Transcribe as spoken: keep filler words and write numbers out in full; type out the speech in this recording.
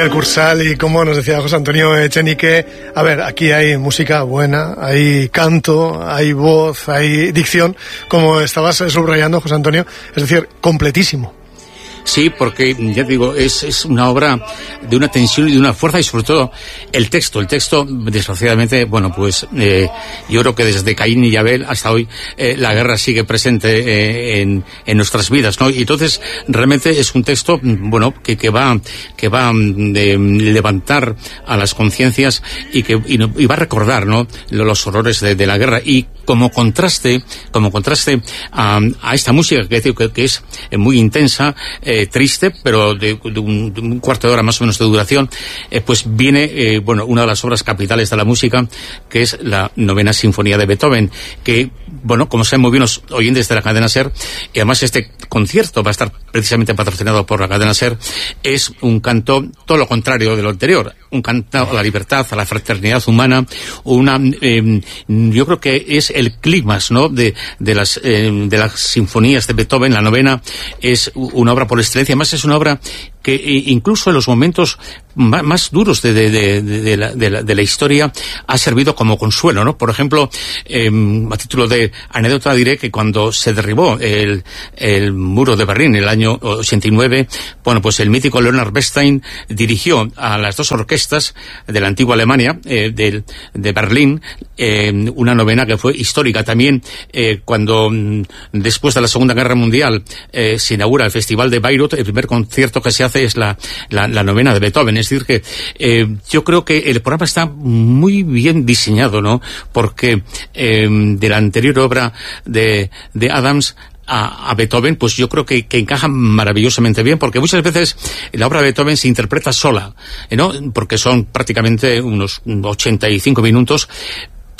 el Cursal y como nos decía José Antonio Echenique, a ver, aquí hay música buena, hay canto, hay voz, hay dicción, como estabas subrayando, José Antonio, es decir, completísimo. Sí, porque, ya te digo, es, es una obra de una tensión y de una fuerza, y sobre todo el texto. El texto, desgraciadamente, bueno, pues eh, yo creo que desde Caín y Abel hasta hoy eh, la guerra sigue presente eh, en, en nuestras vidas, ¿no? Y entonces, realmente es un texto, bueno, que, que va que va de levantar a las conciencias y que y, y va a recordar, ¿no?, los horrores de, de la guerra. Y como contraste, como contraste a, a esta música que, que, que es muy intensa, eh, triste, pero de, de, un, de un cuarto de hora más o menos de duración, eh, pues viene, eh, bueno, una de las obras capitales de la música, que es la Novena Sinfonía de Beethoven, que, bueno, como saben muy bien los oyentes de la cadena SER, y además este concierto va a estar precisamente patrocinado por la cadena SER, es un canto todo lo contrario de lo anterior, un canto a la libertad, a la fraternidad humana, una, eh, yo creo que es el clímax, ¿no?, de, de las eh, de las sinfonías de Beethoven. La novena es una obra por excelencia, además es una obra que incluso en los momentos más, más duros de, de, de, de, la, de, la, de la historia ha servido como consuelo, ¿no? Por ejemplo, eh, a título de anécdota diré que cuando se derribó el, el muro de Berlín en el año ochenta y nueve, bueno, pues el mítico Leonard Bernstein dirigió a las dos orquestas de la antigua Alemania, eh, de, de Berlín, eh, una novena que fue histórica también, eh, cuando después de la Segunda Guerra Mundial eh, se inaugura el Festival de Bayreuth. El primer concierto que se hace es la, la, la novena de Beethoven. Es decir que eh, yo creo que el programa está muy bien diseñado, ¿no?, porque eh, de la anterior obra de, de Adams A, a Beethoven, pues yo creo que, que encaja maravillosamente bien, porque muchas veces la obra de Beethoven se interpreta sola, ¿no?, porque son prácticamente unos ochenta y cinco minutos,